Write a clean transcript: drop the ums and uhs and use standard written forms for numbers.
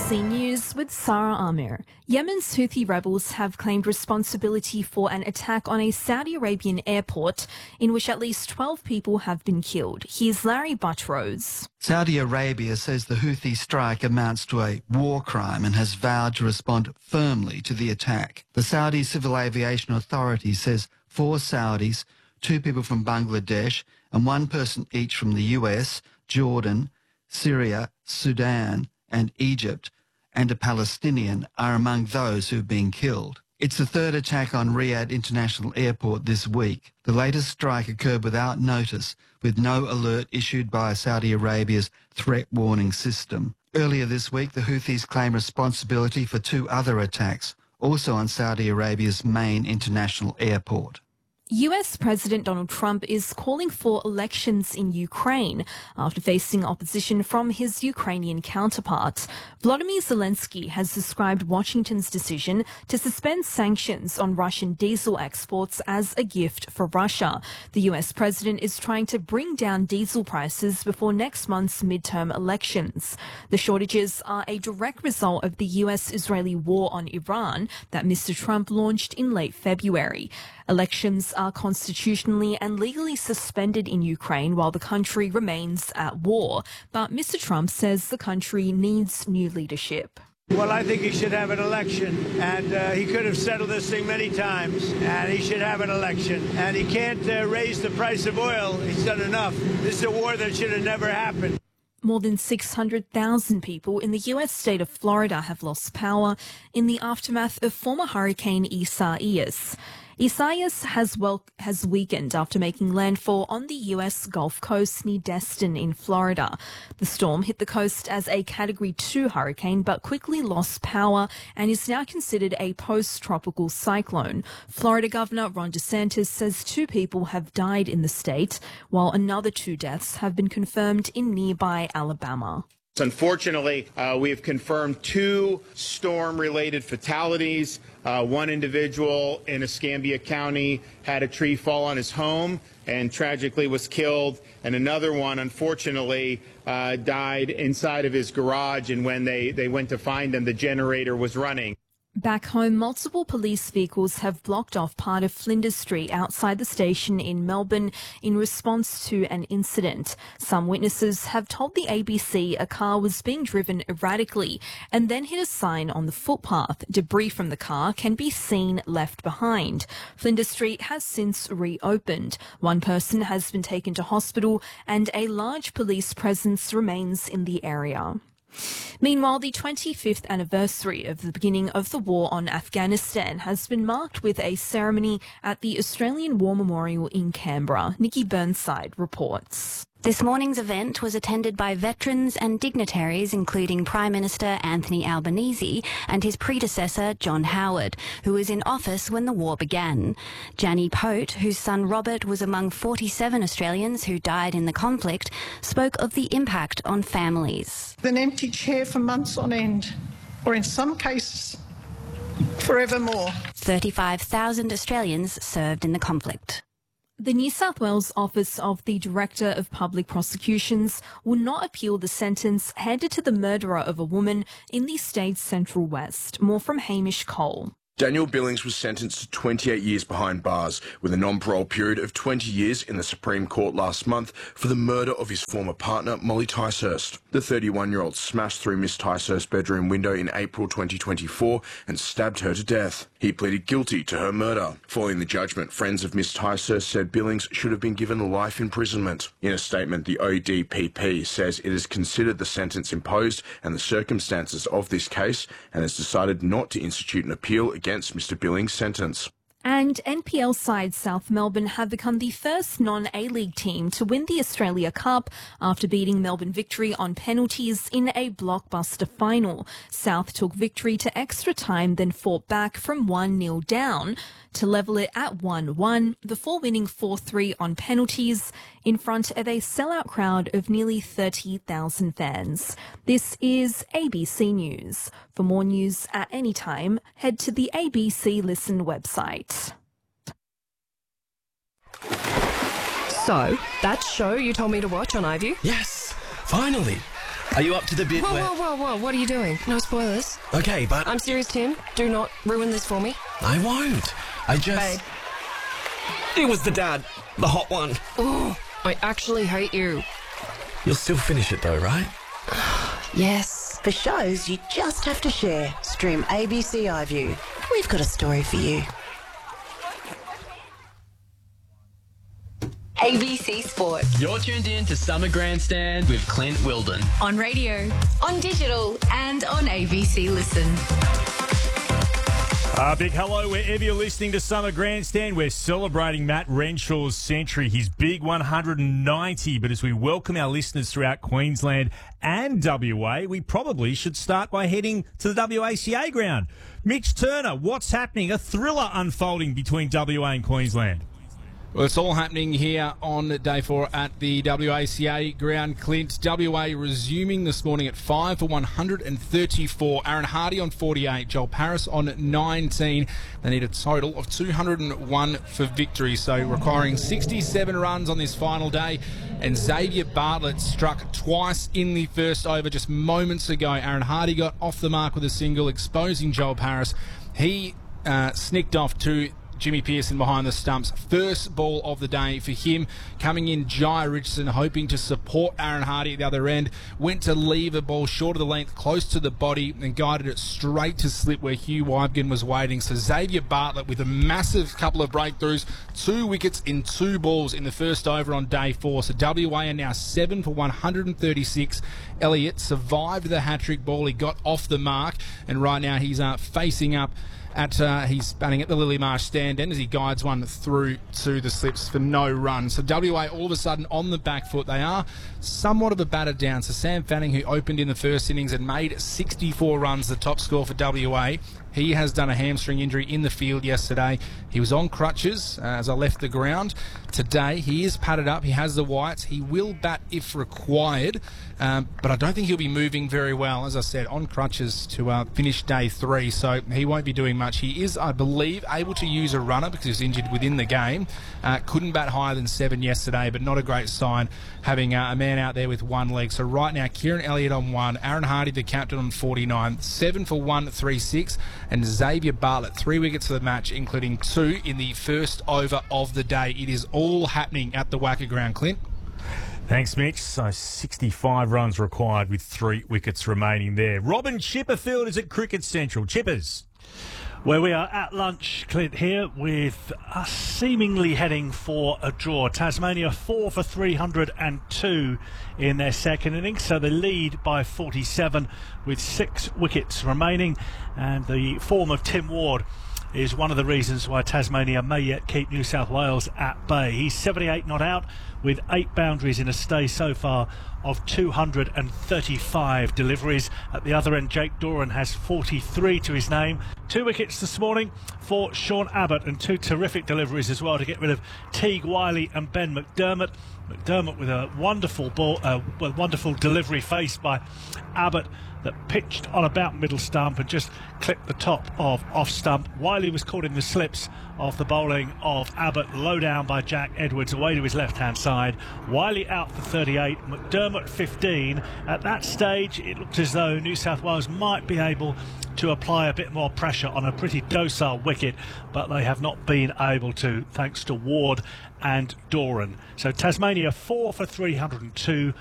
ABC News with Sarah Amir. Yemen's Houthi rebels have claimed responsibility for an attack on a Saudi Arabian airport in which at least 12 people have been killed. Here's Larry Buttrose. Saudi Arabia says the Houthi strike amounts to a war crime and has vowed to respond firmly to the attack. The Saudi Civil Aviation Authority says 4 Saudis, 2 people from Bangladesh and 1 person each from the US, Jordan, Syria, Sudan and Egypt, and a Palestinian are among those who have been killed. It's the 3rd attack on Riyadh International Airport this week. The latest strike occurred without notice, with no alert issued by Saudi Arabia's threat warning system. Earlier this week, the Houthis claimed responsibility for 2 other attacks, also on Saudi Arabia's main international airport. US President Donald Trump is calling for elections in Ukraine after facing opposition from his Ukrainian counterpart. Volodymyr Zelensky has described Washington's decision to suspend sanctions on Russian diesel exports as a gift for Russia. The US president is trying to bring down diesel prices before next month's midterm elections. The shortages are a direct result of the US-Israeli war on Iran that Mr. Trump launched in late February. Elections are constitutionally and legally suspended in Ukraine while the country remains at war. But Mr. Trump says the country needs new leadership. Well, I think he should have an election, and he could have settled this thing many times, and he should have an election. And he can't raise the price of oil. He's done enough. This is a war that should have never happened. More than 600,000 people in the U.S. state of Florida have lost power in the aftermath of former Hurricane Isaias. Isaias has weakened after making landfall on the U.S. Gulf Coast near Destin in Florida. The storm hit the coast as a Category 2 hurricane but quickly lost power and is now considered a post-tropical cyclone. Florida Governor Ron DeSantis says 2 people have died in the state, while another 2 deaths have been confirmed in nearby Alabama. Unfortunately, we have confirmed 2 storm-related fatalities. 1 individual in Escambia County had a tree fall on his home and tragically was killed, and another one, unfortunately, died inside of his garage, and when they went to find him, the generator was running. Back home, multiple police vehicles have blocked off part of Flinders Street outside the station in Melbourne in response to an incident. Some witnesses have told the ABC a car was being driven erratically and then hit a sign on the footpath. Debris from the car can be seen left behind. Flinders Street has since reopened. 1 person has been taken to hospital and a large police presence remains in the area. Meanwhile, the 25th anniversary of the beginning of the war on Afghanistan has been marked with a ceremony at the Australian War Memorial in Canberra. Nikki Burnside reports. This morning's event was attended by veterans and dignitaries including Prime Minister Anthony Albanese and his predecessor John Howard, who was in office when the war began. Jannie Pote, whose son Robert was among 47 Australians who died in the conflict, spoke of the impact on families. An empty chair for months on end, or in some cases, forevermore. 35,000 Australians served in the conflict. The New South Wales Office of the Director of Public Prosecutions will not appeal the sentence handed to the murderer of a woman in the state's Central West. More from Hamish Cole. Daniel Billings was sentenced to 28 years behind bars, with a non-parole period of 20 years in the Supreme Court last month for the murder of his former partner, Molly Ticehurst. The 31-year-old smashed through Miss Ticehurst's bedroom window in April 2024 and stabbed her to death. He pleaded guilty to her murder. Following the judgment, friends of Miss Ticehurst said Billings should have been given life imprisonment. In a statement, the ODPP says it has considered the sentence imposed and the circumstances of this case and has decided not to institute an appeal against Mr. Billings' sentence. And NPL side South Melbourne have become the first non-A-League team to win the Australia Cup after beating Melbourne Victory on penalties in a blockbuster final. South took victory to extra time, then fought back from 1-0 down to level it at 1-1 before winning 4-3 on penalties in front of a sellout crowd of nearly 30,000 fans. This is ABC News. For more news at any time, head to the ABC Listen website. So, that show you told me to watch on iView? Yes, finally. Are you up to the bit where... Whoa, what are you doing? No spoilers. Okay, but... I'm serious, Tim. Do not ruin this for me. I won't. I just... Babe. It was the dad. The hot one. Oh, I actually hate you. You'll still finish it though, right? Yes. For shows you just have to share, stream ABC iView. We've got a story for you. ABC Sport. You're tuned in to Summer Grandstand with Clint Wilden. On radio, on digital, and on ABC Listen. Big hello wherever you're listening to Summer Grandstand. We're celebrating Matt Renshaw's century, his big 190. But as we welcome our listeners throughout Queensland and WA, we probably should start by heading to the WACA ground. Mitch Turner, what's happening? A thriller unfolding between WA and Queensland. Well, it's all happening here on day 4 at the WACA ground. Clint, WA resuming this morning at 5 for 134. Aaron Hardy on 48, Joel Paris on 19. They need a total of 201 for victory, so requiring 67 runs on this final day. And Xavier Bartlett struck twice in the first over just moments ago. Aaron Hardy got off the mark with a single, exposing Joel Paris. He snicked off to Jimmy Pearson behind the stumps. First ball of the day for him. Coming in, Jai Richardson hoping to support Aaron Hardy at the other end. Went to leave a ball short of the length, close to the body, and guided it straight to slip where Hugh Wybgen was waiting. So Xavier Bartlett with a massive couple of breakthroughs. 2 wickets in 2 balls in the first over on day 4. So WA are now 7 for 136. Elliott survived the hat-trick ball. He got off the mark, and right now he's facing up he's batting at the Lily Marsh stand end as he guides one through to the slips for no run. So WA all of a sudden on the back foot. They are somewhat of a batter down. So Sam Fanning, who opened in the first innings and made 64 runs, the top score for WA, he has done a hamstring injury in the field yesterday. He was on crutches as I left the ground. Today he is padded up. He has the whites. He will bat if required, but I don't think he'll be moving very well, as I said, on crutches to finish day 3, so he won't be doing much. He is, I believe, able to use a runner because he was injured within the game. Couldn't bat higher than 7 yesterday, but not a great sign having a man out there with one leg. So right now, Kieran Elliott on 1, Aaron Hardy, the captain, on 49, 7 for 136, and Xavier Bartlett, 3 wickets for the match, including 2 in the first over of the day. It is all happening at the WACA ground, Clint. Thanks, Mitch. So 65 runs required with 3 wickets remaining there. Robin Chipperfield is at Cricket Central. Chippers. Where we are at lunch, Clint, here with us seemingly heading for a draw. Tasmania 4 for 302 in their second innings, so they lead by 47 with 6 wickets remaining, and the form of Tim Ward is one of the reasons why Tasmania may yet keep New South Wales at bay. He's 78 not out with 8 boundaries in a stay so far of 235 deliveries. At the other end, Jake Doran has 43 to his name. 2 wickets this morning for Sean Abbott, and 2 terrific deliveries as well to get rid of Teague Wiley and Ben McDermott. McDermott with a wonderful ball, wonderful delivery faced by Abbott that pitched on about middle stump and just clipped the top of off stump. Wiley was caught in the slips of the bowling of Abbott, low down by Jack Edwards away to his left hand side. Wiley out for 38, McDermott 15. At that stage it looked as though New South Wales might be able to apply a bit more pressure on a pretty docile wicket, but they have not been able to, thanks to Ward and Doran. So Tasmania 4 for 302,